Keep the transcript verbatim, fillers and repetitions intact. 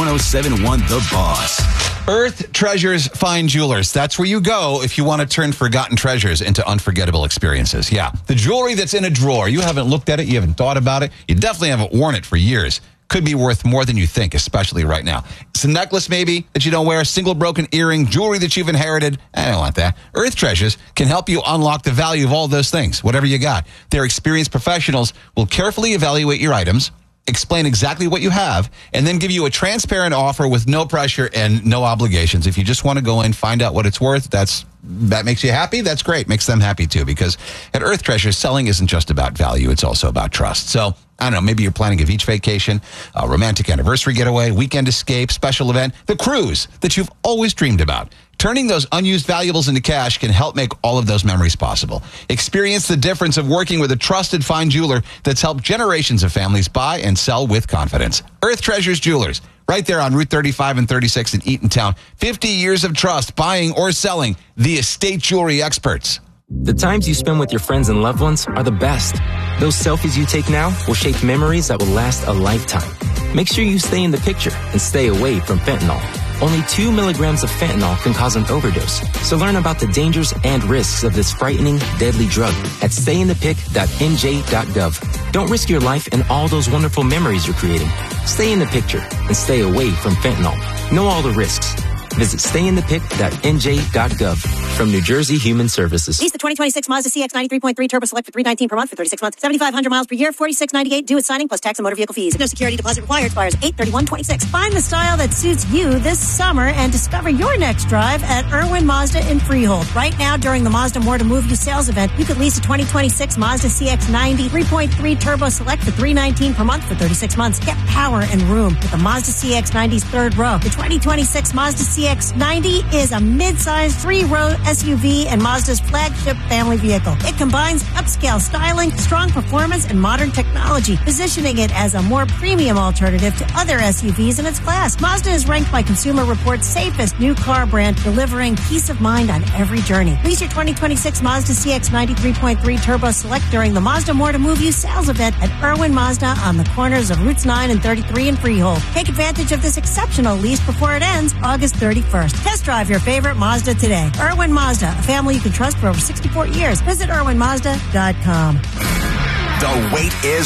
one oh seven point one The Boss. Earth Treasures Fine Jewelers. That's where you go if you want to turn forgotten treasures into unforgettable experiences. Yeah, the jewelry that's in a drawer. You haven't looked at it. You haven't thought about it. You definitely haven't worn it for years. Could be worth more than you think, especially right now. It's a necklace maybe that you don't wear, a single broken earring, jewelry that you've inherited. I don't want that. Earth Treasures can help you unlock the value of all those things, whatever you got. Their experienced professionals will carefully evaluate your items, explain exactly what you have, and then give you a transparent offer with no pressure and no obligations. If you just want to go in, find out what it's worth, that's that makes you happy, that's great. Makes them happy too, because at Earth Treasures, selling isn't just about value, it's also about trust. So, I don't know, maybe you're planning a beach vacation, a romantic anniversary getaway, weekend escape, special event, the cruise that you've always dreamed about. Turning those unused valuables into cash can help make all of those memories possible. Experience the difference of working with a trusted fine jeweler that's helped generations of families buy and sell with confidence. Earth Treasures Jewelers, right there on Route thirty-five and thirty-six in Eatontown. fifty years of trust, buying or selling, the estate jewelry experts. The times you spend with your friends and loved ones are the best. Those selfies you take now will shape memories that will last a lifetime. Make sure you stay in the picture and stay away from fentanyl. Only two milligrams of fentanyl can cause an overdose. So learn about the dangers and risks of this frightening, deadly drug at stay in the pic dot N J dot gov. Don't risk your life and all those wonderful memories you're creating. Stay in the picture and stay away from fentanyl. Know all the risks. Visit stay in the pic dot N J dot gov from New Jersey Human Services. Lease the twenty twenty-six Mazda C X ninety-three point three Turbo Select for three hundred nineteen dollars per month for thirty-six months. seventy-five hundred miles per year, forty-six ninety-eight due at signing plus tax and motor vehicle fees. No security deposit required. Expires eight thirty-one twenty-six. Find the style that suits you this summer and discover your next drive at Irwin Mazda in Freehold. Right now, during the Mazda More to Move You sales event, you could lease a twenty twenty-six Mazda C X ninety three point three Turbo Select for three hundred nineteen dollars per month for thirty-six months. Get power and room with the Mazda C X ninety's third row. The twenty twenty-six Mazda C X ninety is a mid-sized three-row S U V and Mazda's flagship family vehicle. It combines upscale styling, strong performance, and modern technology, positioning it as a more premium alternative to other S U Vs in its class. Mazda is ranked by Consumer Reports' safest new car brand, delivering peace of mind on every journey. Lease your twenty twenty-six Mazda C X ninety three point three Turbo Select during the Mazda More to Move You sales event at Irwin Mazda on the corners of Routes nine and thirty-three in Freehold. Take advantage of this exceptional lease before it ends August thirty-first. Test drive your favorite Mazda today. Irwin Mazda, a family you can trust for over sixty-four years. Visit irwin mazda dot com. The wait is